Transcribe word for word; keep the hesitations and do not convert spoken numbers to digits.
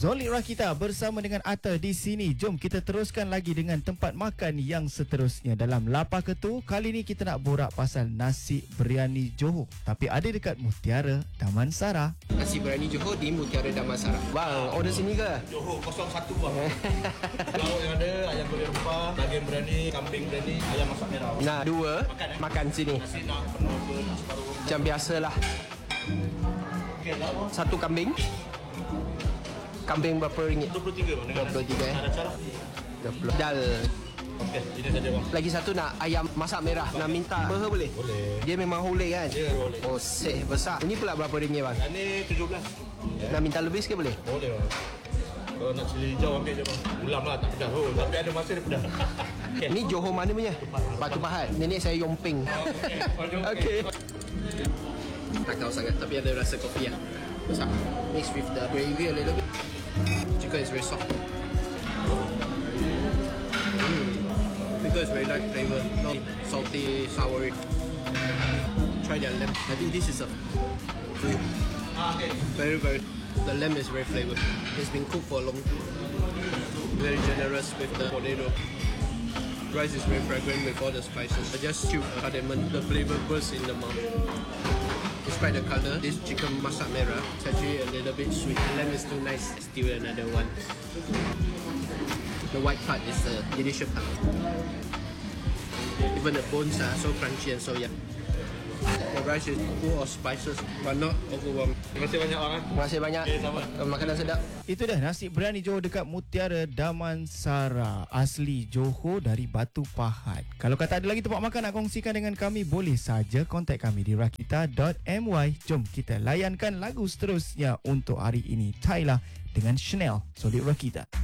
Zoli Rakita bersama dengan Atta di sini. Jom kita teruskan lagi dengan tempat makan yang seterusnya dalam Lapar Ketu. Kali ni kita nak borak pasal nasi biryani Johor, tapi ada dekat Mutiara Damansara. Nasi biryani Johor di Mutiara Damansara. Bang, order sini ke? Johor kosong satu bang. Lauk yang ada, ayam goreng rempah, daging biryani, kambing biryani, ayam masak merah. Nah, dua makan, eh? makan sini. Nasi nak penuh ke, nasi paru. Macam biasalah. Okey, lauk Satu kambing. Kambing berapa ringgit? dua puluh tiga bang. dua puluh tiga eh. Ada cara? dua puluh. Dal. Okey, ini saja bang. Lagi satu nak ayam masak merah. Nak minta berapa boleh? Boleh. Dia memang holek kan? Ya, boleh. Oh, seh besar. Ini pula berapa ringgit bang? Yang ni tujuh belas. Nak minta lebih sikit boleh? Boleh bang. Kalau nak cili hijau ambil je bang. Ulam lah, tak pedas. Oh, tapi ada masa dia pedas. Okay. Ni Johor mana punya? Batu Pahat. Nenek saya Yomping. Okey. Tak tahu sangat, tapi ada rasa kopi lah. Besar. Mix with the gravy a little bit. Chicken is very soft. Mm. Chicken is very light flavor, not salty, soury. Try their lamb. I think this is a very, very. The lamb is very flavored. It's been cooked for a long time. Very generous with the potato. Rice is very fragrant with all the spices. I just chew cardamom. The flavor bursts in the mouth. Despite the color, this chicken masak merah is actually a little bit sweet. The lamb is too nice. Still another one. The white part is the delicious part. Even the bones are so crunchy and so young. The rice is full of spices but not overwhelming. Terima kasih banyak bang. Terima kasih banyak. Okay, sama. Makanan sedap. Itu dah nasi biryani Johor dekat Mutiara Damansara, asli Johor dari Batu Pahat. Kalau kata ada lagi tempat makan nak kongsikan dengan kami, boleh saja kontak kami di rakita dot my. Jom kita layankan lagu seterusnya untuk hari ini, Tyla dengan Chanel, Solid Rakita.